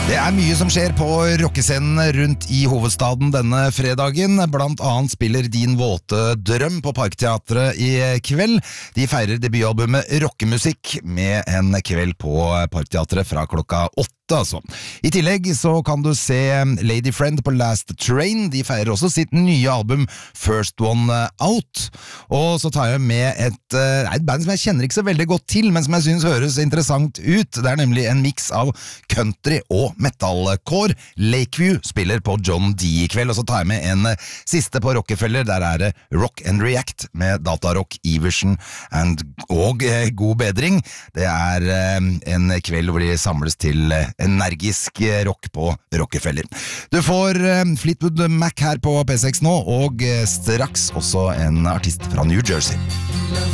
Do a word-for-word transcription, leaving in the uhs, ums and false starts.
Det er mye som skjer på rockescenen rundt i hovedstaden denne fredagen. Blant annet spiller Din våte drøm på Parkteatret i kveld. De feirer debutalbumet Rockemusikk med en kveld på Parkteatret fra klokka åtte. Altså. I tillegg så kan du se Lady Friend på Last Train. De feirer også sitt nye album First One Out. Og så tar jeg med et, et band som jeg kjenner ikke så veldig godt til, men som jeg synes høres interessant ut. Det er nemlig en mix av country og metalcore. Lakeview spiller på John D i kveld, og så tar jeg med en siste på Rockefeller. Der er det Rock and React med Datarock, Iversen and, og eh, God bedring. Det er eh, en kveld hvor de samles til eh, energisk rock på Rockefeller. Du får eh, Fleetwood Mac her på P seks nå, og eh, straks også en artist fra New Jersey.